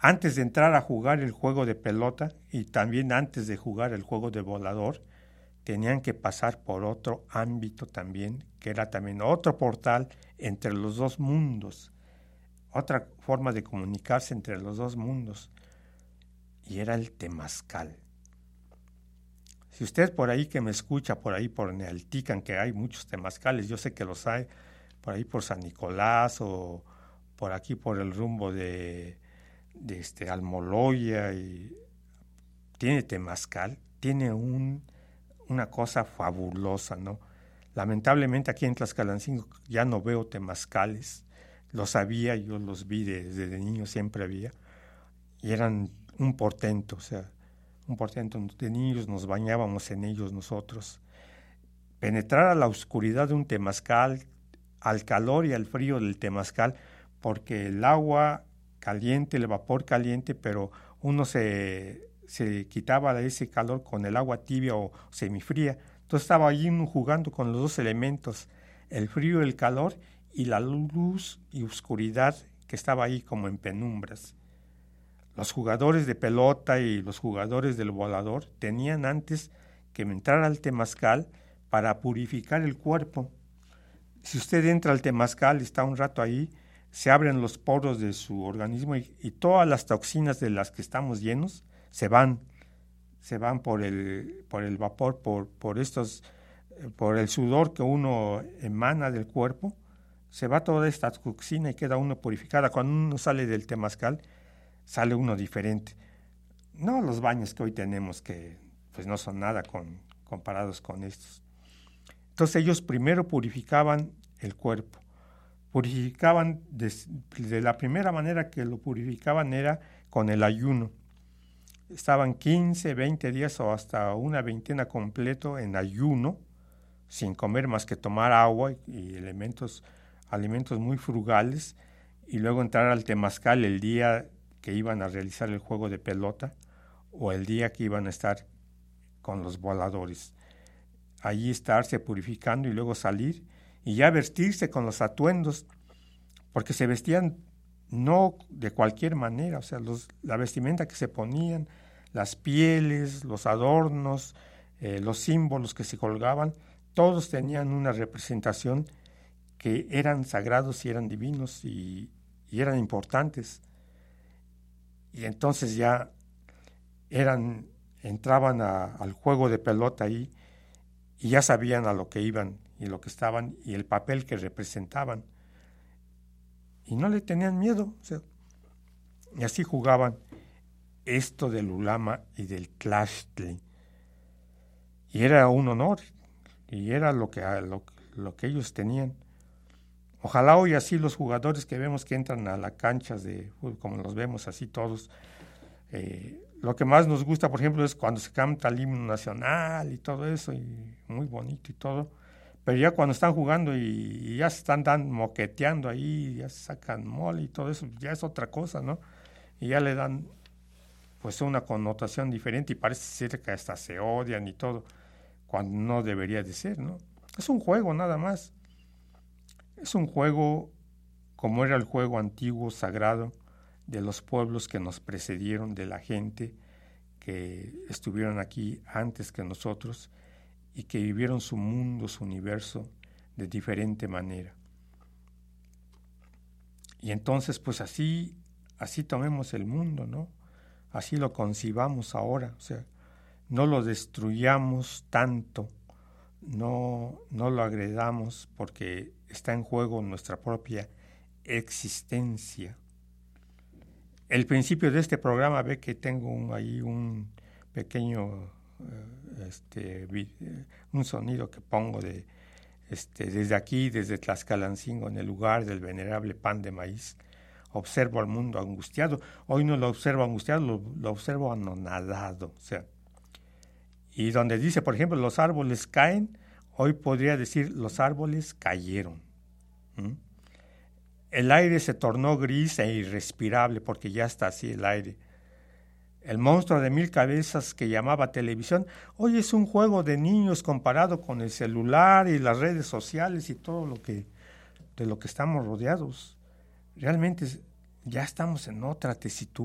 antes de entrar a jugar el juego de pelota y también antes de jugar el juego de volador, tenían que pasar por otro ámbito también, que era también otro portal entre los dos mundos, otra forma de comunicarse entre los dos mundos, y era el temazcal. Si usted por ahí que me escucha, por ahí por Nealtican, que hay muchos temazcales, yo sé que los hay, por ahí por San Nicolás o por aquí por el rumbo de Almoloya, y tiene temazcal, tiene una cosa fabulosa, ¿no? Lamentablemente aquí en Tlaxcalancingo ya no veo temazcales, los había, yo los vi desde niño, siempre había, y eran un portento, o sea, un portento. De niños nos bañábamos en ellos nosotros. Penetrar a la oscuridad de un temazcal, al calor y al frío del temazcal, porque el agua caliente, el vapor caliente, pero uno se quitaba de ese calor con el agua tibia o semifría. Entonces estaba allí uno jugando con los dos elementos, el frío y el calor, y la luz y oscuridad que estaba ahí como en penumbras. Los jugadores de pelota y los jugadores del volador tenían antes que entrar al temazcal para purificar el cuerpo. Si usted entra al temazcal y está un rato ahí, se abren los poros de su organismo y todas las toxinas de las que estamos llenos se van por el vapor, por el sudor que uno emana del cuerpo, se va toda esta toxina y queda uno purificada. Cuando uno sale del temazcal, sale uno diferente. No los baños que hoy tenemos, que pues no son nada comparados con estos. Entonces ellos primero purificaban el cuerpo. Purificaban de la primera manera que lo purificaban era con el ayuno. Estaban 15, 20 días o hasta una veintena completo en ayuno, sin comer más que tomar agua y alimentos muy frugales, y luego entrar al temazcal el día que iban a realizar el juego de pelota o el día que iban a estar con los voladores. Allí estarse purificando y luego salir y ya vestirse con los atuendos, porque se vestían no de cualquier manera, o sea, la vestimenta que se ponían, las pieles, los adornos, los símbolos que se colgaban, todos tenían una representación que eran sagrados y eran divinos y eran importantes. Y entonces ya entraban al juego de pelota ahí y ya sabían a lo que iban y lo que estaban y el papel que representaban. Y no le tenían miedo, o sea, y así jugaban esto del ulama y del tlachtli. Y era un honor, y era lo que ellos tenían. Ojalá hoy así los jugadores que vemos que entran a las canchas de fútbol, como los vemos así todos, lo que más nos gusta, por ejemplo, es cuando se canta el himno nacional y todo eso, y muy bonito y todo, pero ya cuando están jugando y ya se están moqueteando ahí, ya se sacan mole y todo eso, ya es otra cosa, ¿no? Y ya le dan pues una connotación diferente y parece ser que hasta se odian y todo, cuando no debería de ser, ¿no? Es un juego nada más. Es un juego como era el juego antiguo, sagrado, de los pueblos que nos precedieron, de la gente que estuvieron aquí antes que nosotros y que vivieron su mundo, su universo de diferente manera. Y entonces, pues así tomemos el mundo, ¿no? Así lo concibamos ahora, o sea, no lo destruyamos tanto, no lo agredamos porque está en juego nuestra propia existencia. El principio de este programa ve que tengo ahí un pequeño un sonido que pongo desde aquí, desde Tlaxcalancingo, en el lugar del venerable pan de maíz. Observo al mundo angustiado. Hoy no lo observo angustiado, lo observo anonadado. O sea, y donde dice, por ejemplo, los árboles caen, hoy podría decir los árboles cayeron. El aire se tornó gris e irrespirable porque ya está así el aire. El monstruo de 1000 cabezas que llamaba televisión, hoy es un juego de niños comparado con el celular y las redes sociales y todo de lo que estamos rodeados. Realmente ya estamos en otra tesitura.